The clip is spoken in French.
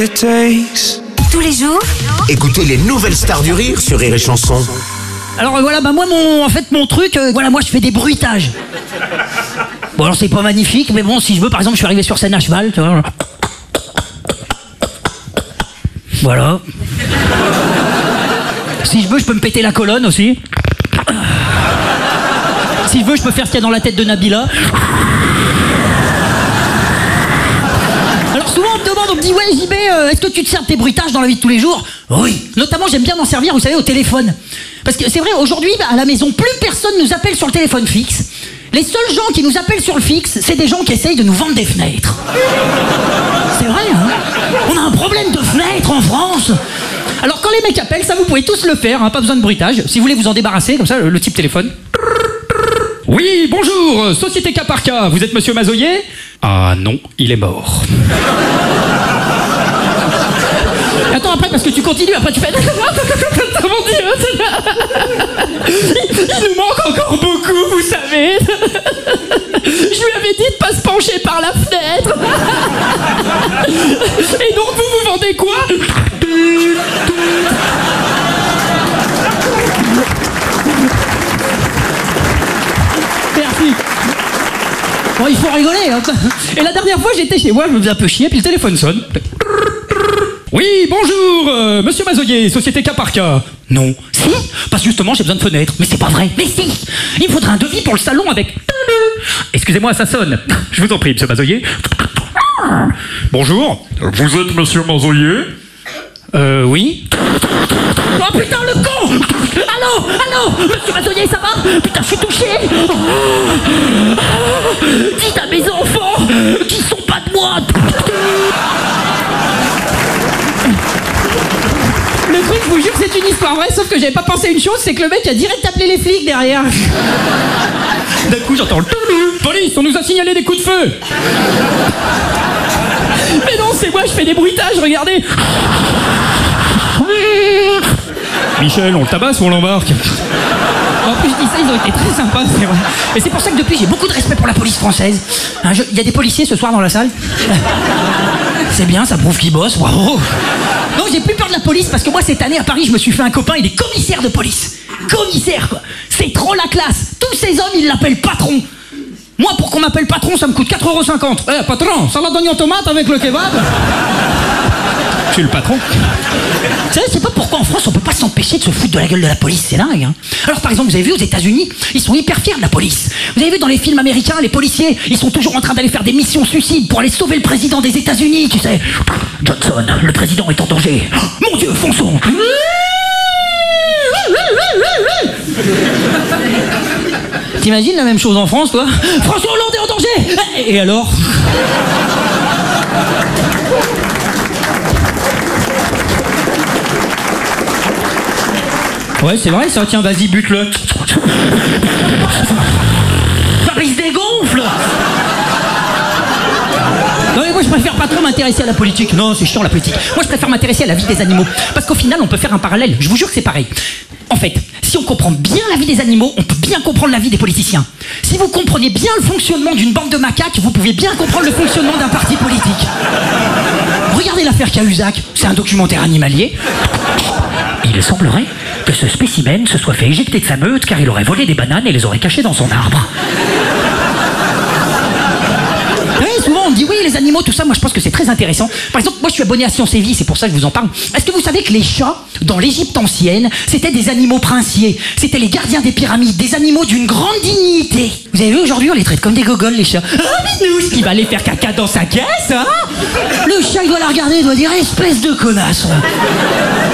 Tous les jours, Écoutez les nouvelles stars du rire sur Rire et Chanson. Alors voilà, bah moi mon truc, voilà, moi je fais des bruitages. Bon alors c'est pas magnifique, mais bon, si je veux, par exemple, je suis arrivé sur scène à cheval, tu vois. Voilà. Si je veux, je peux me péter la colonne aussi. Si je veux, je peux faire ce qu'il y a dans la tête de Nabila. Alors souvent on me demande, on me dit, ouais JB, est-ce que tu te sers de tes bruitages dans la vie de tous les jours? Oui. Notamment j'aime bien m'en servir, vous savez, au téléphone. Parce que c'est vrai, aujourd'hui, à la maison, plus personne nous appelle sur le téléphone fixe. Les seuls gens qui nous appellent sur le fixe, c'est des gens qui essayent de nous vendre des fenêtres. C'est vrai, hein? On a un problème de fenêtres en France. Alors quand les mecs appellent, ça vous pouvez tous le faire, hein, pas besoin de bruitage. Si vous voulez vous en débarrasser, comme ça, le type téléphone. Oui, bonjour, Société Cas par Cas, vous êtes monsieur Mazoyer? Ah non, il est mort. Attends, après, parce que tu continues, après tu fais... Oh mon Dieu, il nous manque encore beaucoup, vous savez. Je lui avais dit de pas se pencher par la fenêtre. Et donc, vous vendez quoi? Merci. Bon, il faut rigoler, hein. Et la dernière fois, j'étais chez moi, je me faisais un peu chier, puis le téléphone sonne. Oui, bonjour, monsieur Mazoyer, Société Cas par Cas. Non. Si, parce que justement, j'ai besoin de fenêtres. Mais c'est pas vrai. Mais si, il me faudrait un devis pour le salon avec... Excusez-moi, ça sonne. Je vous en prie, monsieur Mazoyer. Bonjour. Vous êtes monsieur Mazoyer? Oui. Oh putain, le con! Allô, monsieur Mazoyer, ça va? Putain, je suis touché. Dites à mes enfants qu'ils sont pas de moi. Le truc, je vous jure, c'est une histoire vraie, sauf que j'avais pas pensé à une chose, c'est que le mec a direct appelé les flics derrière. D'un coup, j'entends le... Police, on nous a signalé des coups de feu. Mais non, c'est moi, je fais des bruitages, regardez. Michel, on le tabasse ou on l'embarque? En plus, je dis ça, ils ont été très sympas, c'est vrai. Et c'est pour ça que depuis, j'ai beaucoup de respect pour la police française. Il y a des policiers ce soir dans la salle. C'est bien, ça prouve qu'ils bossent, bravo. Non, j'ai plus peur de la police parce que moi, cette année, à Paris, je me suis fait un copain, il est commissaire de police. Commissaire, quoi. C'est trop la classe. Tous ces hommes, ils l'appellent patron. Moi, pour qu'on m'appelle patron, ça me coûte 4,50 €. Eh, patron, salade d'oignon tomate avec le kebab. Je suis le patron. Vous savez, c'est pas pourquoi en France on peut pas s'empêcher de se foutre de la gueule de la police, c'est dingue, hein. Alors par exemple, vous avez vu aux États-Unis, ils sont hyper fiers de la police. Vous avez vu dans les films américains, les policiers, ils sont toujours en train d'aller faire des missions suicides pour aller sauver le président des États-Unis, tu sais. Johnson, le président est en danger. Mon Dieu, fonçons. T'imagines la même chose en France, toi? François Hollande est en danger. Et alors? Ouais, c'est vrai ça, tiens, vas-y, bute-le. Ça se dégonfle. Non mais moi je préfère pas trop m'intéresser à la politique. Non, c'est chiant la politique. Moi je préfère m'intéresser à la vie des animaux. Parce qu'au final, on peut faire un parallèle. Je vous jure que c'est pareil. En fait, si on comprend bien la vie des animaux, on peut bien comprendre la vie des politiciens. Si vous comprenez bien le fonctionnement d'une bande de macaques, vous pouvez bien comprendre le fonctionnement d'un parti politique. Regardez l'affaire Cahuzac, c'est un documentaire animalier. Il semblerait que ce spécimen se soit fait éjecter de sa meute car il aurait volé des bananes et les aurait cachées dans son arbre. Oui, souvent on me dit oui, les animaux, tout ça, moi je pense que c'est très intéressant. Par exemple, moi je suis abonné à Science et Vie, c'est pour ça que je vous en parle. Est-ce que vous savez que les chats, dans l'Égypte ancienne, c'était des animaux princiers? C'était les gardiens des pyramides, des animaux d'une grande dignité. Vous avez vu, aujourd'hui on les traite comme des gogoles, les chats. Ah, Minous, qui va aller faire caca dans sa caisse, hein? Le chat, il doit la regarder, il doit dire espèce de connasse.